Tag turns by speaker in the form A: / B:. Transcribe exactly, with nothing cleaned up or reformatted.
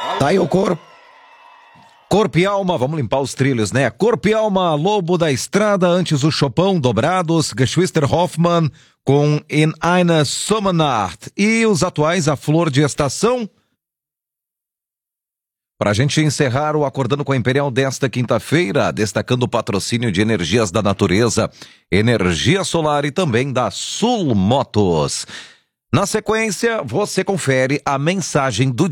A: Tá aí o corpo. Corpo e alma, vamos limpar os trilhos, né? Corpo e alma, Lobo da Estrada, antes o Chopin, Dobrados, Geschwister Hoffmann com In eine Sommernacht. E os atuais, a Flor de Estação. Para a gente encerrar o Acordando com a Imperial desta quinta-feira, destacando o patrocínio de Energias da Natureza, Energia Solar e também da Sul Motos. Na sequência, você confere a mensagem do